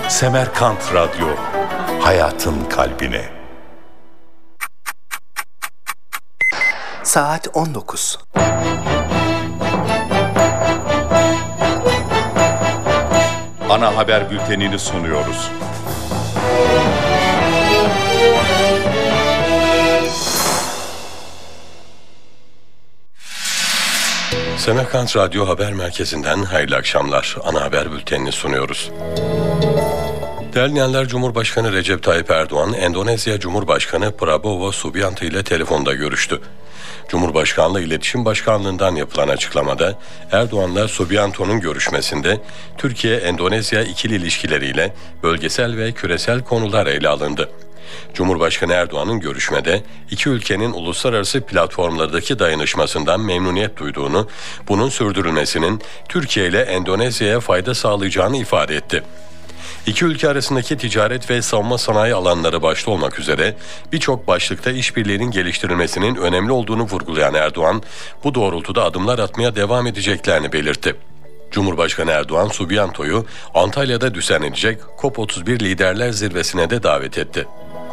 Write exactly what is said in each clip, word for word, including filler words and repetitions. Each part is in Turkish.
Semerkant Radyo, hayatın kalbine. Saat on dokuz. Ana haber bültenini sunuyoruz. Semerkant Radyo Haber Merkezi'nden hayırlı akşamlar. Ana haber bültenini sunuyoruz. Değerli dinleyenler, Cumhurbaşkanı Recep Tayyip Erdoğan, Endonezya Cumhurbaşkanı Prabowo Subianto ile telefonda görüştü. Cumhurbaşkanlığı İletişim Başkanlığı'ndan yapılan açıklamada, Erdoğan'la Subianto'nun görüşmesinde Türkiye-Endonezya ikili ilişkileriyle bölgesel ve küresel konular ele alındı. Cumhurbaşkanı Erdoğan'ın görüşmede iki ülkenin uluslararası platformlardaki dayanışmasından memnuniyet duyduğunu, bunun sürdürülmesinin Türkiye ile Endonezya'ya fayda sağlayacağını ifade etti. İki ülke arasındaki ticaret ve savunma sanayi alanları başta olmak üzere birçok başlıkta işbirliğinin geliştirilmesinin önemli olduğunu vurgulayan Erdoğan, bu doğrultuda adımlar atmaya devam edeceklerini belirtti. Cumhurbaşkanı Erdoğan, Subianto'yu Antalya'da düzenlenecek COP otuz bir Liderler Zirvesi'ne de davet etti.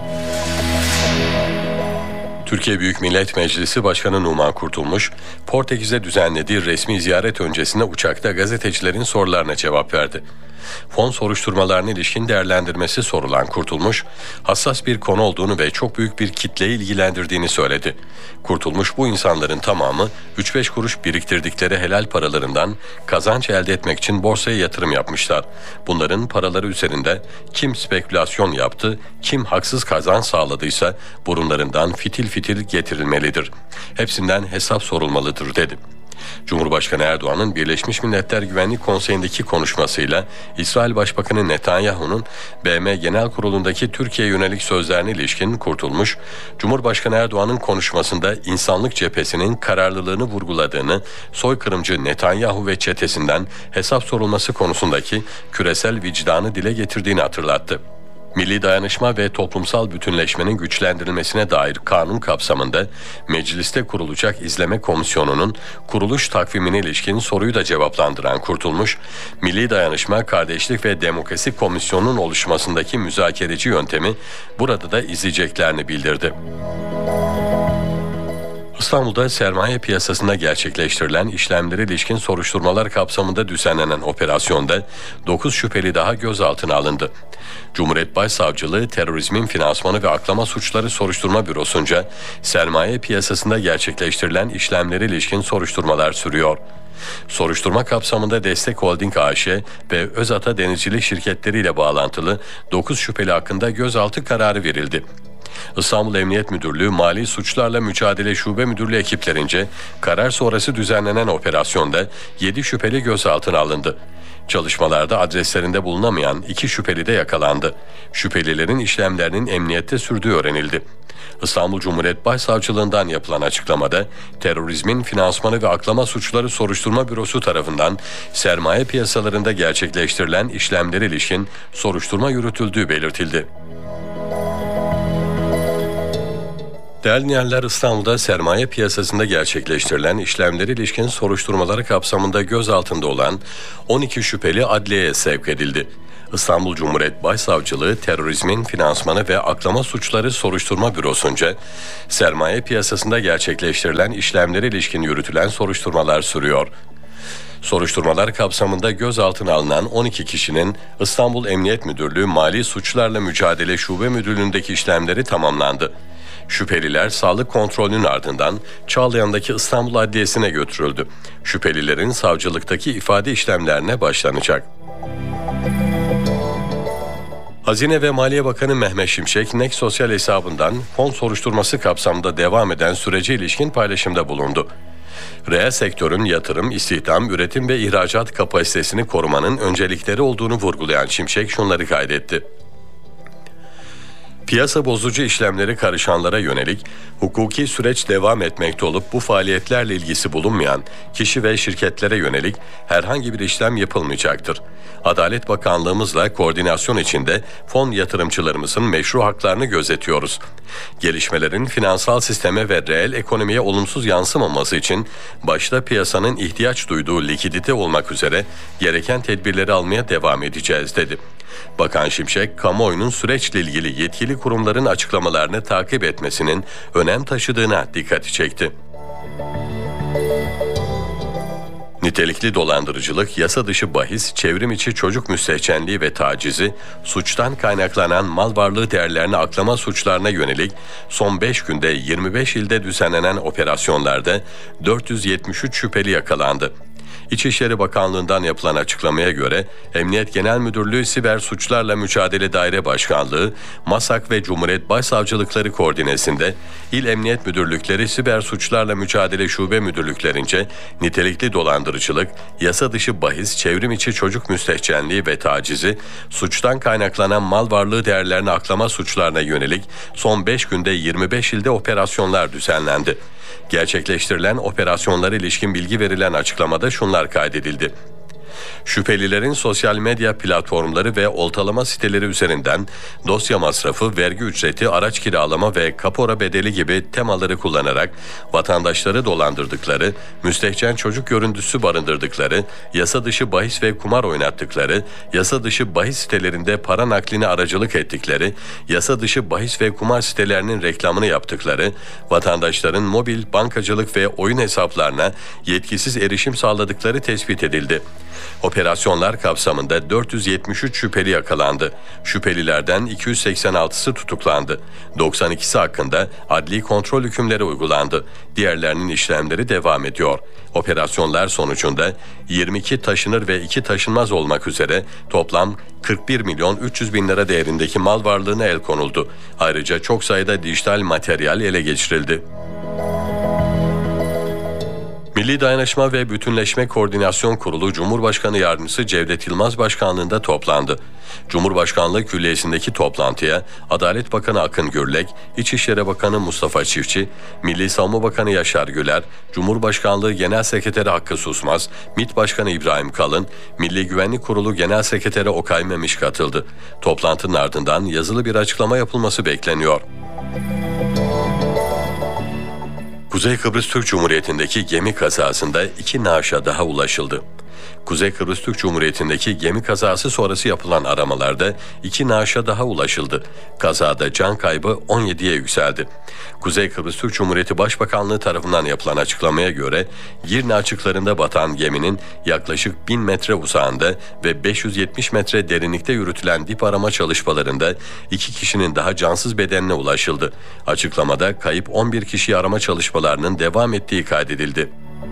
Türkiye Büyük Millet Meclisi Başkanı Numan Kurtulmuş, Portekiz'de düzenlediği resmi ziyaret öncesinde uçakta gazetecilerin sorularına cevap verdi. Fon soruşturmalarına ilişkin değerlendirmesi sorulan Kurtulmuş, hassas bir konu olduğunu ve çok büyük bir kitleyi ilgilendirdiğini söyledi. Kurtulmuş, bu insanların tamamı üç beş kuruş biriktirdikleri helal paralarından kazanç elde etmek için borsaya yatırım yapmışlar. Bunların paraları üzerinde kim spekülasyon yaptı, kim haksız kazanç sağladıysa burunlarından fitil fitil getirilmelidir. Hepsinden hesap sorulmalıdır dedi. Cumhurbaşkanı Erdoğan'ın Birleşmiş Milletler Güvenlik Konseyi'ndeki konuşmasıyla İsrail Başbakanı Netanyahu'nun B M Genel Kurulu'ndaki Türkiye yönelik sözlerine ilişkin Kurtulmuş, Cumhurbaşkanı Erdoğan'ın konuşmasında insanlık cephesinin kararlılığını vurguladığını, soykırımcı Netanyahu ve çetesinden hesap sorulması konusundaki küresel vicdanı dile getirdiğini hatırlattı. Milli dayanışma ve toplumsal bütünleşmenin güçlendirilmesine dair kanun kapsamında mecliste kurulacak izleme komisyonunun kuruluş takvimine ilişkin soruyu da cevaplandıran Kurtulmuş, Milli Dayanışma, Kardeşlik ve Demokrasi Komisyonu'nun oluşmasındaki müzakereci yöntemi burada da izleyeceklerini bildirdi. İstanbul'da sermaye piyasasında gerçekleştirilen işlemlere ilişkin soruşturmalar kapsamında düzenlenen operasyonda dokuz şüpheli daha gözaltına alındı. Cumhuriyet Başsavcılığı Terörizmin Finansmanı ve Aklama Suçları Soruşturma Bürosu'nca sermaye piyasasında gerçekleştirilen işlemlere ilişkin soruşturmalar sürüyor. Soruşturma kapsamında Destek Holding A Ş ve Özata Denizcilik şirketleriyle bağlantılı dokuz şüpheli hakkında gözaltı kararı verildi. İstanbul Emniyet Müdürlüğü Mali Suçlarla Mücadele Şube Müdürlüğü ekiplerince karar sonrası düzenlenen operasyonda yedi şüpheli gözaltına alındı. Çalışmalarda adreslerinde bulunamayan iki şüpheli de yakalandı. Şüphelilerin işlemlerinin emniyette sürdüğü öğrenildi. İstanbul Cumhuriyet Başsavcılığından yapılan açıklamada Terörizmin Finansmanı ve Aklama Suçları Soruşturma Bürosu tarafından sermaye piyasalarında gerçekleştirilen işlemlere ilişkin soruşturma yürütüldüğü belirtildi. Değerli dinleyenler, İstanbul'da sermaye piyasasında gerçekleştirilen işlemlere ilişkin soruşturmaları kapsamında gözaltında olan on iki şüpheli adliyeye sevk edildi. İstanbul Cumhuriyet Başsavcılığı Terörizmin Finansmanı ve Aklama Suçları Soruşturma Bürosu'nca sermaye piyasasında gerçekleştirilen işlemlere ilişkin yürütülen soruşturmalar sürüyor. Soruşturmalar kapsamında gözaltına alınan on iki kişinin İstanbul Emniyet Müdürlüğü Mali Suçlarla Mücadele Şube Müdürlüğü'ndeki işlemleri tamamlandı. Şüpheliler sağlık kontrolünün ardından Çağlayan'daki İstanbul Adliyesi'ne götürüldü. Şüphelilerin savcılıktaki ifade işlemlerine başlanacak. Hazine ve Maliye Bakanı Mehmet Şimşek, N E K sosyal hesabından fon soruşturması kapsamında devam eden sürece ilişkin paylaşımda bulundu. Reel sektörün yatırım, istihdam, üretim ve ihracat kapasitesini korumanın öncelikleri olduğunu vurgulayan Şimşek şunları kaydetti. Piyasa bozucu işlemleri karışanlara yönelik hukuki süreç devam etmekte olup bu faaliyetlerle ilgisi bulunmayan kişi ve şirketlere yönelik herhangi bir işlem yapılmayacaktır. Adalet Bakanlığımızla koordinasyon içinde fon yatırımcılarımızın meşru haklarını gözetiyoruz. Gelişmelerin finansal sisteme ve reel ekonomiye olumsuz yansımaması için başta piyasanın ihtiyaç duyduğu likidite olmak üzere gereken tedbirleri almaya devam edeceğiz dedi. Bakan Şimşek, kamuoyunun süreçle ilgili yetkili kurumların açıklamalarını takip etmesinin önem taşıdığına dikkati çekti. Nitelikli dolandırıcılık, yasa dışı bahis, çevrim içi çocuk müstehcenliği ve tacizi, suçtan kaynaklanan mal varlığı değerlerini aklama suçlarına yönelik son beş günde yirmi beş ilde düzenlenen operasyonlarda dört yüz yetmiş üç şüpheli yakalandı. İçişleri Bakanlığı'ndan yapılan açıklamaya göre Emniyet Genel Müdürlüğü Siber Suçlarla Mücadele Daire Başkanlığı, MASAK ve Cumhuriyet Başsavcılıkları koordinesinde İl Emniyet Müdürlükleri Siber Suçlarla Mücadele Şube Müdürlüklerince nitelikli dolandırıcılık, yasa dışı bahis, çevrim içi çocuk müstehcenliği ve tacizi, suçtan kaynaklanan mal varlığı değerlerini aklama suçlarına yönelik son beş günde yirmi beş ilde operasyonlar düzenlendi. Gerçekleştirilen operasyonlara ilişkin bilgi verilen açıklamada şunlar kaydedildi. Şüphelilerin sosyal medya platformları ve oltalama siteleri üzerinden dosya masrafı, vergi ücreti, araç kiralama ve kapora bedeli gibi temaları kullanarak vatandaşları dolandırdıkları, müstehcen çocuk görüntüsü barındırdıkları, yasa dışı bahis ve kumar oynattıkları, yasa dışı bahis sitelerinde para nakline aracılık ettikleri, yasa dışı bahis ve kumar sitelerinin reklamını yaptıkları, vatandaşların mobil, bankacılık ve oyun hesaplarına yetkisiz erişim sağladıkları tespit edildi. Operasyonlar kapsamında dört yüz yetmiş üç şüpheli yakalandı. Şüphelilerden iki yüz seksen altısı tutuklandı. doksan ikisi hakkında adli kontrol hükümleri uygulandı. Diğerlerinin işlemleri devam ediyor. Operasyonlar sonucunda yirmi iki taşınır ve iki taşınmaz olmak üzere toplam kırk bir milyon üç yüz bin lira değerindeki mal varlığına el konuldu. Ayrıca çok sayıda dijital materyal ele geçirildi. Milli Dayanışma ve Bütünleşme Koordinasyon Kurulu Cumhurbaşkanı Yardımcısı Cevdet Yılmaz Başkanlığında toplandı. Cumhurbaşkanlığı Külliyesi'ndeki toplantıya Adalet Bakanı Akın Gürlek, İçişleri Bakanı Mustafa Çiftçi, Milli Savunma Bakanı Yaşar Güler, Cumhurbaşkanlığı Genel Sekreteri Hakkı Susmaz, MİT Başkanı İbrahim Kalın, Milli Güvenlik Kurulu Genel Sekreteri Okay Memiş katıldı. Toplantının ardından yazılı bir açıklama yapılması bekleniyor. Kuzey Kıbrıs Türk Cumhuriyeti'ndeki gemi kazasında iki naaşa daha ulaşıldı. Kuzey Kıbrıs Türk Cumhuriyeti'ndeki gemi kazası sonrası yapılan aramalarda iki naaşa daha ulaşıldı. Kazada can kaybı on yediye yükseldi. Kuzey Kıbrıs Türk Cumhuriyeti Başbakanlığı tarafından yapılan açıklamaya göre Girne açıklarında batan geminin yaklaşık bin metre uzağında ve beş yüz yetmiş metre derinlikte yürütülen dip arama çalışmalarında iki kişinin daha cansız bedenine ulaşıldı. Açıklamada kayıp on bir kişiyi arama çalışmalarının devam ettiği kaydedildi.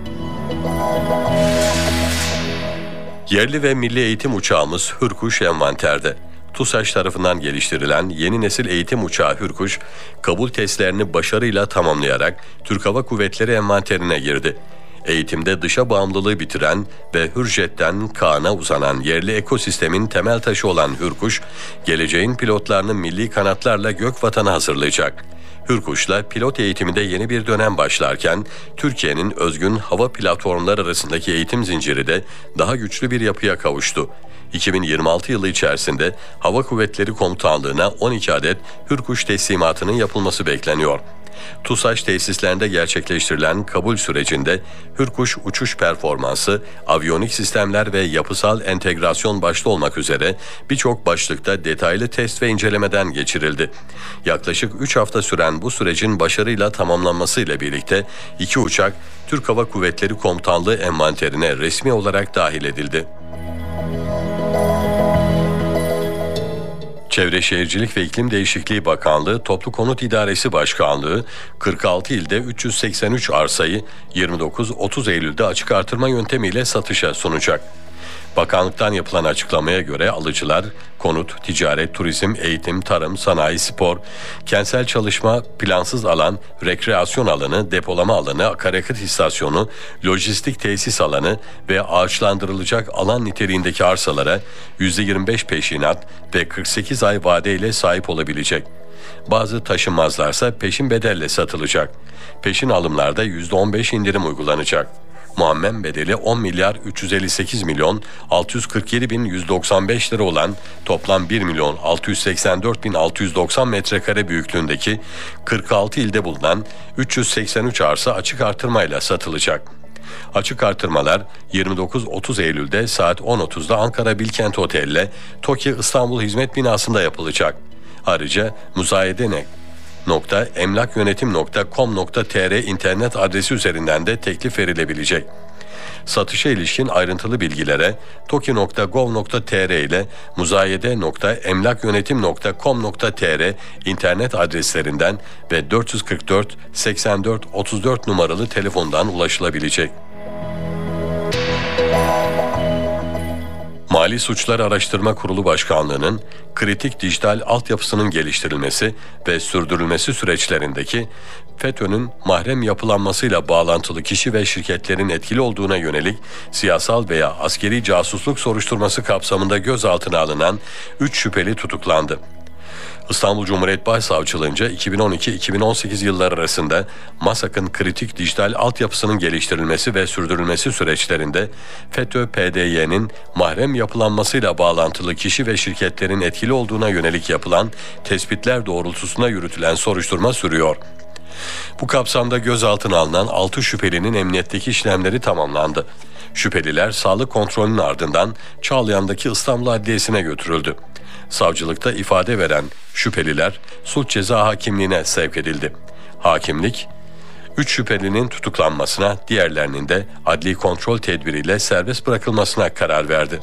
Yerli ve milli eğitim uçağımız Hürkuş envanterde. TUSAŞ tarafından geliştirilen yeni nesil eğitim uçağı Hürkuş, kabul testlerini başarıyla tamamlayarak Türk Hava Kuvvetleri envanterine girdi. Eğitimde dışa bağımlılığı bitiren ve Hürjet'ten Kaan'a uzanan yerli ekosistemin temel taşı olan Hürkuş, geleceğin pilotlarını milli kanatlarla gök vatana hazırlayacak. Hürkuş'la pilot eğitiminde yeni bir dönem başlarken, Türkiye'nin özgün hava platformları arasındaki eğitim zinciri de daha güçlü bir yapıya kavuştu. iki bin yirmi altı yılı içerisinde Hava Kuvvetleri Komutanlığı'na on iki adet Hürkuş teslimatının yapılması bekleniyor. TUSAŞ tesislerinde gerçekleştirilen kabul sürecinde Hürkuş uçuş performansı, aviyonik sistemler ve yapısal entegrasyon başta olmak üzere birçok başlıkta detaylı test ve incelemeden geçirildi. Yaklaşık üç hafta süren bu sürecin başarıyla tamamlanmasıyla birlikte iki uçak Türk Hava Kuvvetleri Komutanlığı envanterine resmi olarak dahil edildi. Çevre Şehircilik ve İklim Değişikliği Bakanlığı, Toplu Konut İdaresi Başkanlığı, kırk altı ilde üç yüz seksen üç arsayı yirmi dokuz otuz Eylül'de açık artırma yöntemiyle satışa sunacak. Bakanlıktan yapılan açıklamaya göre alıcılar konut, ticaret, turizm, eğitim, tarım, sanayi, spor, kentsel çalışma, plansız alan, rekreasyon alanı, depolama alanı, akaryakıt istasyonu, lojistik tesis alanı ve ağaçlandırılacak alan niteliğindeki arsalara yüzde yirmi beş peşinat ve kırk sekiz ay vadeyle sahip olabilecek. Bazı taşınmazlarsa peşin bedelle satılacak. Peşin alımlarda yüzde on beş indirim uygulanacak. Muammen bedeli on milyar üç yüz elli sekiz milyon altı yüz kırk yedi bin yüz doksan beş lira olan toplam bir milyon altı yüz seksen dört bin altı yüz doksan metrekare büyüklüğündeki kırk altı ilde bulunan üç yüz seksen üç arsa açık artırmayla satılacak. Açık artırmalar yirmi dokuz otuz Eylül'de saat on otuzda Ankara Bilkent Otel'le TOKİ İstanbul Hizmet Binası'nda yapılacak. Ayrıca müzayede nokta emlakyönetim nokta com nokta tr internet adresi üzerinden de teklif verilebilecek. Satışa ilişkin ayrıntılı bilgilere toki nokta gov nokta tr ile müzayede nokta emlakyönetim nokta com nokta tr internet adreslerinden ve dört yüz kırk dört seksen dört otuz dört numaralı telefondan ulaşılabilecek. Mali Suçlar Araştırma Kurulu Başkanlığı'nın kritik dijital altyapısının geliştirilmesi ve sürdürülmesi süreçlerindeki FETÖ'nün mahrem yapılanmasıyla bağlantılı kişi ve şirketlerin etkili olduğuna yönelik siyasal veya askeri casusluk soruşturması kapsamında gözaltına alınan üç şüpheli tutuklandı. İstanbul Cumhuriyet Başsavcılığınca iki bin on iki iki bin on sekiz yılları arasında MASAK'ın kritik dijital altyapısının geliştirilmesi ve sürdürülmesi süreçlerinde FETÖ-P D Y'nin mahrem yapılanmasıyla bağlantılı kişi ve şirketlerin etkili olduğuna yönelik yapılan tespitler doğrultusunda yürütülen soruşturma sürüyor. Bu kapsamda gözaltına alınan altı şüphelinin emniyetteki işlemleri tamamlandı. Şüpheliler sağlık kontrolünün ardından Çağlayan'daki İstanbul Adliyesi'ne götürüldü. Savcılıkta ifade veren şüpheliler suç ceza hakimliğine sevk edildi. Hakimlik, üç şüphelinin tutuklanmasına, diğerlerinin de adli kontrol tedbiriyle serbest bırakılmasına karar verdi.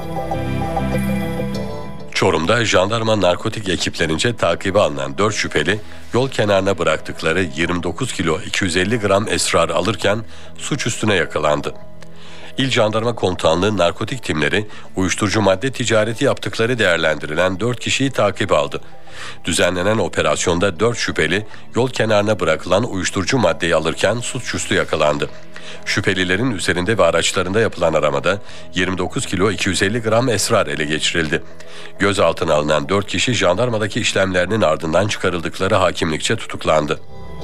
Çorum'da jandarma narkotik ekiplerince takibe alınan dört şüpheli yol kenarına bıraktıkları yirmi dokuz kilo iki yüz elli gram esrar alırken suç üstüne yakalandı. İl Jandarma Komutanlığı narkotik timleri uyuşturucu madde ticareti yaptıkları değerlendirilen dört kişiyi takip aldı. Düzenlenen operasyonda dört şüpheli yol kenarına bırakılan uyuşturucu maddeyi alırken suçüstü yakalandı. Şüphelilerin üzerinde ve araçlarında yapılan aramada yirmi dokuz kilo iki yüz elli gram esrar ele geçirildi. Gözaltına alınan dört kişi jandarmadaki işlemlerinin ardından çıkarıldıkları hakimlikçe tutuklandı.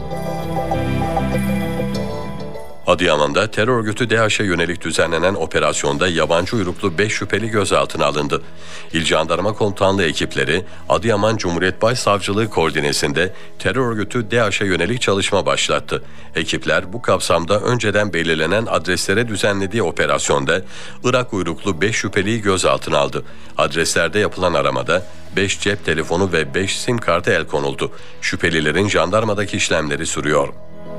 Adıyaman'da terör örgütü DAEŞ'e yönelik düzenlenen operasyonda yabancı uyruklu beş şüpheli gözaltına alındı. İl Jandarma Komutanlığı ekipleri Adıyaman Cumhuriyet Başsavcılığı koordinesinde terör örgütü DAEŞ'e yönelik çalışma başlattı. Ekipler bu kapsamda önceden belirlenen adreslere düzenlediği operasyonda Irak uyruklu beş şüpheliyi gözaltına aldı. Adreslerde yapılan aramada beş cep telefonu ve beş sim kartı el konuldu. Şüphelilerin jandarmadaki işlemleri sürüyor.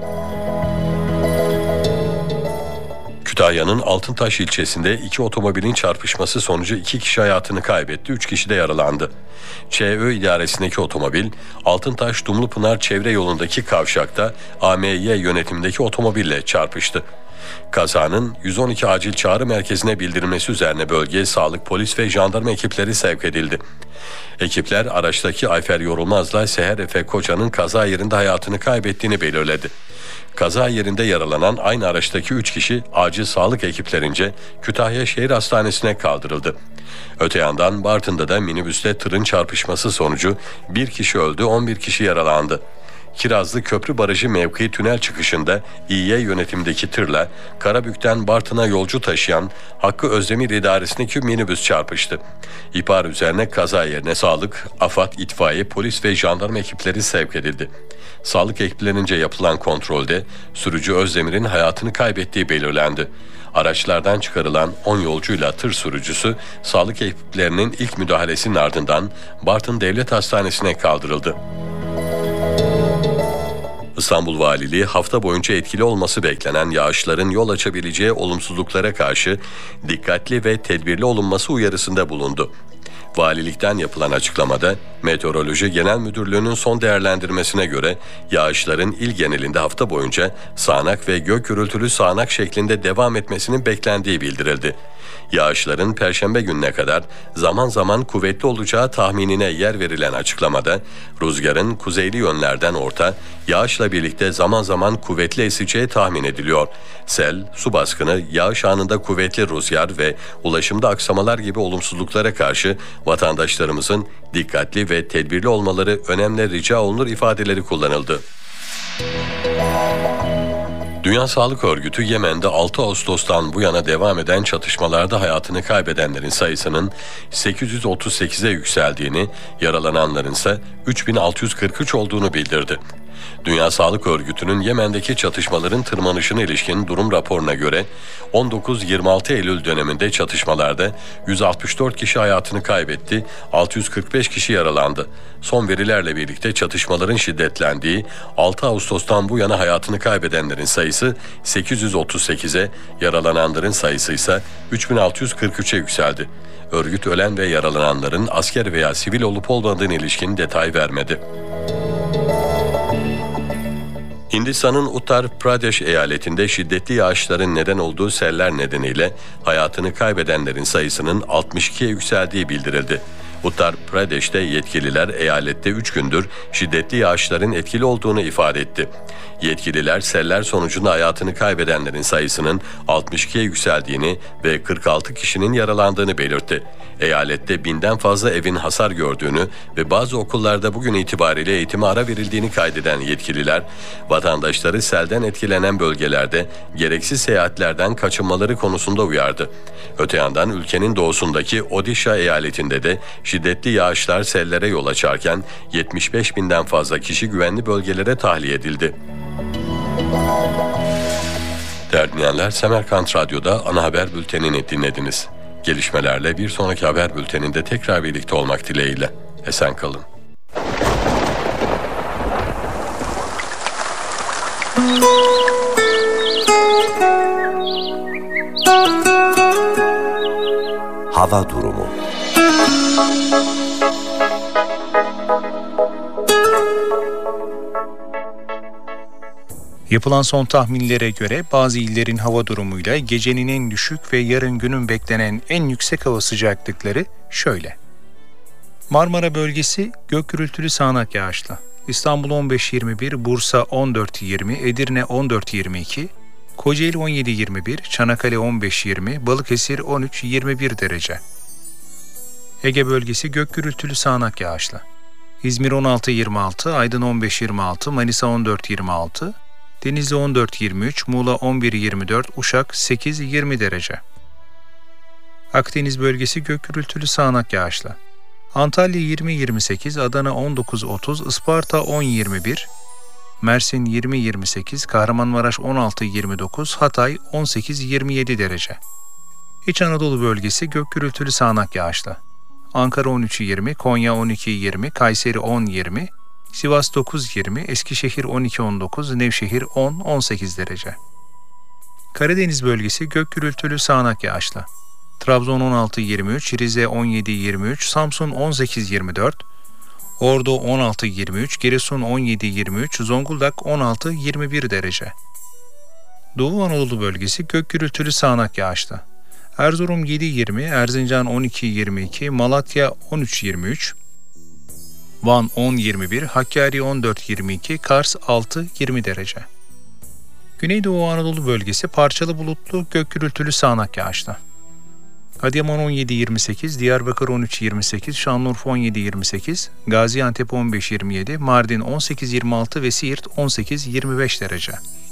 Kütahya'nın Altıntaş ilçesinde iki otomobilin çarpışması sonucu iki kişi hayatını kaybetti, üç kişi de yaralandı. ÇÖ idaresindeki otomobil, Altıntaş Dumlupınar çevre yolundaki kavşakta A M Y yönetimindeki otomobille çarpıştı. Kazanın yüz on iki acil çağrı merkezine bildirilmesi üzerine bölgeye sağlık, polis ve jandarma ekipleri sevk edildi. Ekipler araçtaki Ayfer Yorulmaz'la Seher Efe Koçan'ın kaza yerinde hayatını kaybettiğini belirledi. Kaza yerinde yaralanan aynı araçtaki üç kişi acil sağlık ekiplerince Kütahya Şehir Hastanesi'ne kaldırıldı. Öte yandan Bartın'da da minibüsle tırın çarpışması sonucu bir kişi öldü, on bir kişi yaralandı. Kirazlı Köprü Barajı mevkii tünel çıkışında İİE yönetimdeki tırla Karabük'ten Bartın'a yolcu taşıyan Hakkı Özdemir idaresindeki minibüs çarpıştı. İhbar üzerine kaza yerine sağlık, AFAD, itfaiye, polis ve jandarma ekipleri sevk edildi. Sağlık ekiplerince yapılan kontrolde sürücü Özdemir'in hayatını kaybettiği belirlendi. Araçlardan çıkarılan on yolcuyla tır sürücüsü sağlık ekiplerinin ilk müdahalesinin ardından Bartın Devlet Hastanesi'ne kaldırıldı. İstanbul Valiliği hafta boyunca etkili olması beklenen yağışların yol açabileceği olumsuzluklara karşı dikkatli ve tedbirli olunması uyarısında bulundu. Valilikten yapılan açıklamada Meteoroloji Genel Müdürlüğü'nün son değerlendirmesine göre yağışların il genelinde hafta boyunca sağanak ve gök gürültülü sağanak şeklinde devam etmesinin beklendiği bildirildi. Yağışların Perşembe gününe kadar zaman zaman kuvvetli olacağı tahminine yer verilen açıklamada rüzgarın kuzeyli yönlerden orta, yağışla birlikte zaman zaman kuvvetli eseceği tahmin ediliyor. Sel, su baskını, yağış anında kuvvetli rüzgar ve ulaşımda aksamalar gibi olumsuzluklara karşı vatandaşlarımızın dikkatli ve tedbirli olmaları önemli rica olunur ifadeleri kullanıldı. Dünya Sağlık Örgütü Yemen'de altı Ağustos'tan bu yana devam eden çatışmalarda hayatını kaybedenlerin sayısının sekiz yüz otuz sekize yükseldiğini, yaralananların ise üç bin altı yüz kırk üç olduğunu bildirdi. Dünya Sağlık Örgütü'nün Yemen'deki çatışmaların tırmanışına ilişkin durum raporuna göre on dokuz yirmi altı Eylül döneminde çatışmalarda yüz altmış dört kişi hayatını kaybetti, altı yüz kırk beş kişi yaralandı. Son verilerle birlikte çatışmaların şiddetlendiği altı Ağustos'tan bu yana hayatını kaybedenlerin sayısı sekiz yüz otuz sekize, yaralananların sayısı ise üç bin altı yüz kırk üçe yükseldi. Örgüt ölen ve yaralananların asker veya sivil olup olmadığına ilişkin detay vermedi. Hindistan'ın Uttar Pradesh eyaletinde şiddetli yağışların neden olduğu seller nedeniyle hayatını kaybedenlerin sayısının altmış ikiye yükseldiği bildirildi. Uttar Pradesh'te yetkililer eyalette üç gündür şiddetli yağışların etkili olduğunu ifade etti. Yetkililer seller sonucunda hayatını kaybedenlerin sayısının altmış ikiye yükseldiğini ve kırk altı kişinin yaralandığını belirtti. Eyalette binden fazla evin hasar gördüğünü ve bazı okullarda bugün itibariyle eğitime ara verildiğini kaydeden yetkililer, vatandaşları selden etkilenen bölgelerde gereksiz seyahatlerden kaçınmaları konusunda uyardı. Öte yandan ülkenin doğusundaki Odisha eyaletinde de şiddetli yağışlar sellere yol açarken yetmiş beş binden fazla kişi güvenli bölgelere tahliye edildi. Değerli dinleyenler, Semerkant Radyo'da ana haber bültenini dinlediniz. Gelişmelerle bir sonraki haber bülteninde tekrar birlikte olmak dileğiyle. Esen kalın. Hava durumu. Yapılan son tahminlere göre bazı illerin hava durumuyla gecenin en düşük ve yarın günün beklenen en yüksek hava sıcaklıkları şöyle. Marmara bölgesi gök gürültülü sağanak yağışlı. İstanbul on beş yirmi bir, Bursa on dört yirmi, Edirne on dört yirmi iki, Kocaeli on yedi yirmi bir, Çanakkale on beş yirmi, Balıkesir on üç yirmi bir derece. Ege bölgesi gök gürültülü sağanak yağışlı. İzmir on altı yirmi altı, Aydın on beş yirmi altı, Manisa on dört yirmi altı, Denizli on dört yirmi üç, Muğla on bir yirmi dört, Uşak sekiz yirmi derece. Akdeniz bölgesi gök gürültülü sağanak yağışlı. Antalya yirmi yirmi sekiz, Adana on dokuz otuz, Isparta on yirmi bir, Mersin yirmi yirmi sekiz, Kahramanmaraş on altı yirmi dokuz, Hatay on sekiz yirmi yedi derece. İç Anadolu bölgesi gök gürültülü sağanak yağışlı. Ankara on üç yirmi, Konya on iki yirmi, Kayseri on yirmi, Sivas dokuz yirmi, Eskişehir on iki on dokuz, Nevşehir on on sekiz derece. Karadeniz bölgesi gök gürültülü sağanak yağışlı. Trabzon on altı yirmi üç, Rize on yedi yirmi üç, Samsun on sekiz yirmi dört, Ordu on altı yirmi üç, Giresun on yedi yirmi üç, Zonguldak on altı yirmi bir derece. Doğu Anadolu bölgesi gök gürültülü sağanak yağışlı. Erzurum yedi yirmi, Erzincan on iki yirmi iki, Malatya on üç yirmi üç, Van on yirmi bir, Hakkari on dört yirmi iki, Kars altı yirmi derece. Güneydoğu Anadolu bölgesi parçalı bulutlu gök gürültülü sağanak yağışlı. Adıyaman on yedi yirmi sekiz, Diyarbakır on üç yirmi sekiz, Şanlıurfa on yedi yirmi sekiz, Gaziantep on beş yirmi yedi, Mardin on sekiz yirmi altı ve Siirt on sekiz yirmi beş derece.